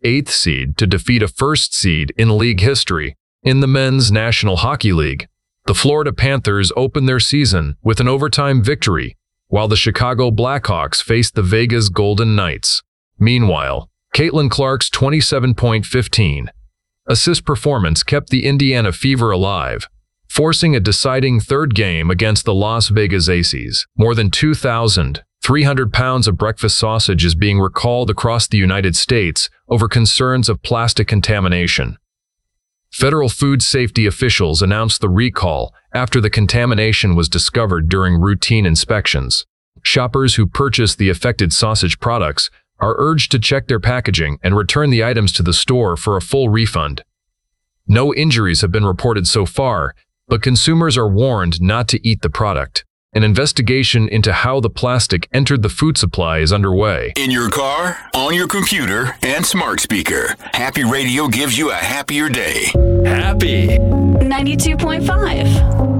8th seed to defeat a 1st seed in league history. In the Men's National Hockey League, the Florida Panthers opened their season with an overtime victory, while the Chicago Blackhawks faced the Vegas Golden Knights. Meanwhile, Caitlin Clark's 27.15 assist performance kept the Indiana Fever alive, forcing a deciding third game against the Las Vegas Aces. More than 2,300 pounds of breakfast sausage is being recalled across the United States over concerns of plastic contamination. Federal food safety officials announced the recall after the contamination was discovered during routine inspections. Shoppers who purchase the affected sausage products are urged to check their packaging and return the items to the store for a full refund. No injuries have been reported so far, but consumers are warned not to eat the product. An investigation into how the plastic entered the food supply is underway. In your car, on your computer, and smart speaker, Happy Radio gives you a happier day. Happy 92.5.